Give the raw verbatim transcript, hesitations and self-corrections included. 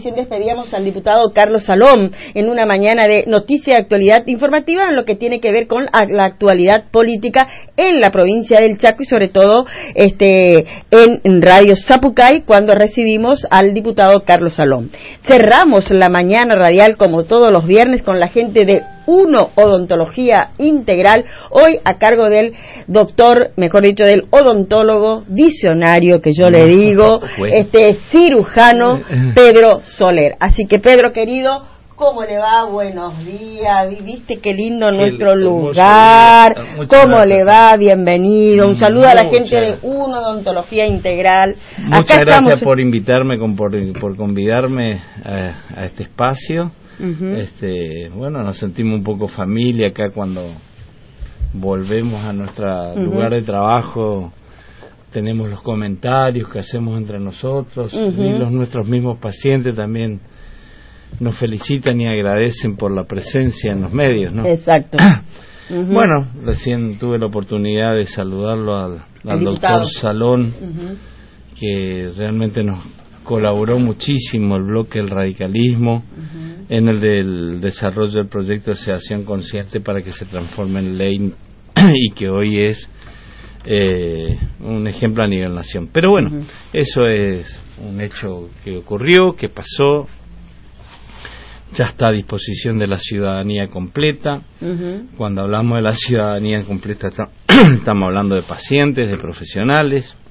recién despedíamos al diputado Carlos Salom en una mañana de noticia de actualidad informativa en lo que tiene que ver con la actualidad política en la provincia del Chaco y sobre todo este en, en Radio Zapucay cuando recibimos al diputado Carlos Salom. Cerramos la mañana radial como todos los viernes con la gente de Uno Odontología Integral, hoy a cargo del doctor, mejor dicho, del odontólogo visionario que yo le digo, este cirujano Pedro Soler. Así que Pedro querido, ¿cómo le va? Buenos días, ¿viste qué lindo qué nuestro lugar? ¿Cómo gracias, le va? Bienvenido. Un saludo Muchas. a la gente de Uno Odontología Integral. Muchas Acá gracias estamos... por invitarme, por, por convidarme a, a este espacio. Uh-huh. Este, bueno, nos sentimos un poco familia acá cuando volvemos a nuestro uh-huh. lugar de trabajo. Tenemos los comentarios que hacemos entre nosotros uh-huh. y los nuestros mismos pacientes también nos felicitan y agradecen por la presencia en los medios, ¿no? Exacto. Uh-huh. Bueno, recién tuve la oportunidad de saludarlo al, al doctor Salón, uh-huh. que realmente nos colaboró muchísimo el bloque del radicalismo uh-huh. en el del desarrollo del proyecto de sedación consciente para que se transforme en ley y que hoy es eh, un ejemplo a nivel nación. Pero bueno, uh-huh. eso es un hecho que ocurrió, que pasó, ya está a disposición de la ciudadanía completa. Uh-huh. Cuando hablamos de la ciudadanía completa estamos hablando de pacientes, de profesionales,